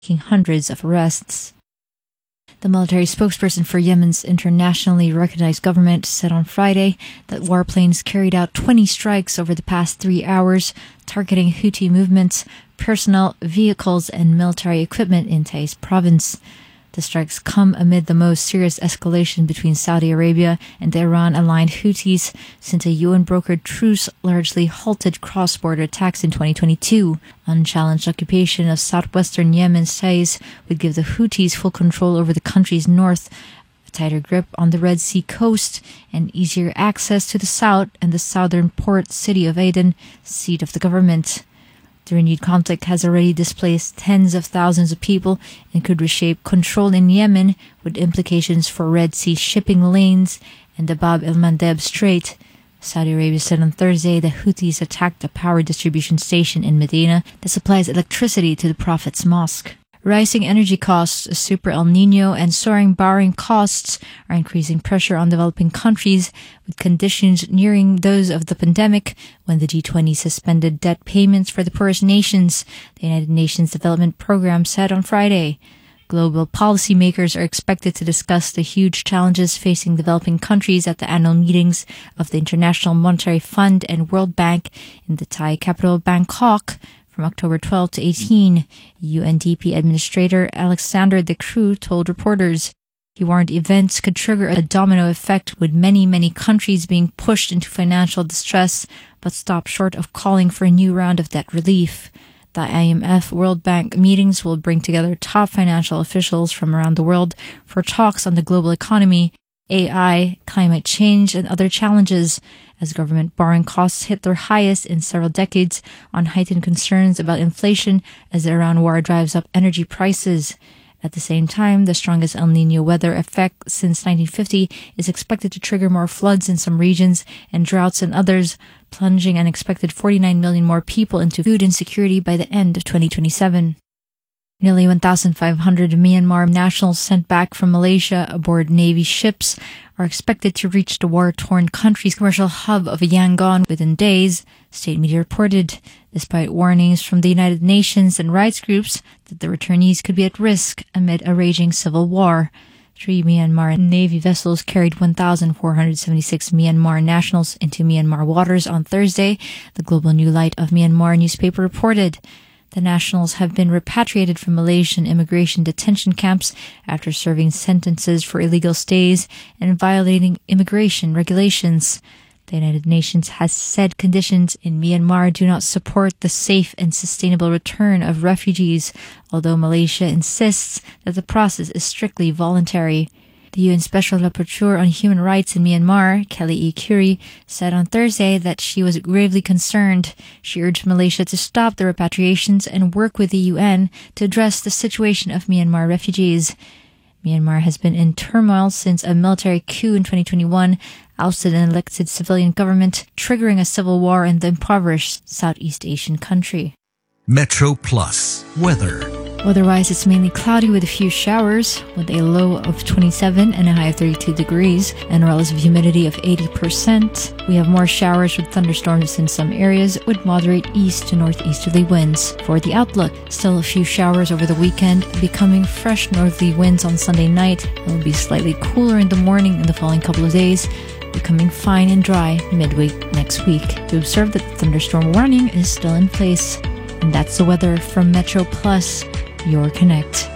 making hundreds of arrests. The military spokesperson for Yemen's internationally recognized government said on Friday that warplanes carried out 20 strikes over the past 3 hours, targeting Houthi movements, personnel, vehicles, and military equipment in Taiz province. The strikes come amid the most serious escalation between Saudi Arabia and the Iran-aligned Houthis since a UN-brokered truce largely halted cross-border attacks in 2022. Unchallenged occupation of southwestern Yemen's Taiz would give the Houthis full control over the country's north, a tighter grip on the Red Sea coast, and easier access to the south and the southern port city of Aden, seat of the government. The renewed conflict has already displaced tens of thousands of people and could reshape control in Yemen, with implications for Red Sea shipping lanes and the Bab el-Mandeb Strait. Saudi Arabia said on Thursday the Houthis attacked a power distribution station in Medina that supplies electricity to the Prophet's mosque. Rising energy costs, a super El Nino, and soaring borrowing costs are increasing pressure on developing countries, with conditions nearing those of the pandemic when the G20 suspended debt payments for the poorest nations, the United Nations Development Programme said on Friday. Global policymakers are expected to discuss the huge challenges facing developing countries at the annual meetings of the International Monetary Fund and World Bank in the Thai capital Bangkok from October 12 to 18, UNDP Administrator Alexander De Croo told reporters. He warned events could trigger a domino effect, with many countries being pushed into financial distress, but stopped short of calling for a new round of debt relief. The IMF World Bank meetings will bring together top financial officials from around the world for talks on the global economy, AI, climate change, and other challenges, as government borrowing costs hit their highest in several decades on heightened concerns about inflation as the Iran war drives up energy prices. At the same time, the strongest El Niño weather effect since 1950 is expected to trigger more floods in some regions and droughts in others, plunging an expected 49 million more people into food insecurity by the end of 2027. Nearly 1,500 Myanmar nationals sent back from Malaysia aboard Navy ships are expected to reach the war-torn country's commercial hub of Yangon within days, state media reported, despite warnings from the United Nations and rights groups that the returnees could be at risk amid a raging civil war. 3 Myanmar Navy vessels carried 1,476 Myanmar nationals into Myanmar waters on Thursday, the Global New Light of Myanmar newspaper reported. The nationals have been repatriated from Malaysian immigration detention camps after serving sentences for illegal stays and violating immigration regulations. The United Nations has said conditions in Myanmar do not support the safe and sustainable return of refugees, although Malaysia insists that the process is strictly voluntary. The UN Special Rapporteur on Human Rights in Myanmar, Kelly E. Curie, said on Thursday that she was gravely concerned. She urged Malaysia to stop the repatriations and work with the UN to address the situation of Myanmar refugees. Myanmar has been in turmoil since a military coup in 2021 ousted an elected civilian government, triggering a civil war in the impoverished Southeast Asian country. Metro Plus weather. Weather-wise, it's mainly cloudy with a few showers, with a low of 27 and a high of 32 degrees, and relative humidity of 80%. We have more showers with thunderstorms in some areas, with moderate east to northeasterly winds. For the outlook, still a few showers over the weekend, becoming fresh northerly winds on Sunday night. It will be slightly cooler in the morning in the following couple of days, becoming fine and dry midweek next week. To observe that the thunderstorm warning is still in place. And that's the weather from Metro Plus, your Connect.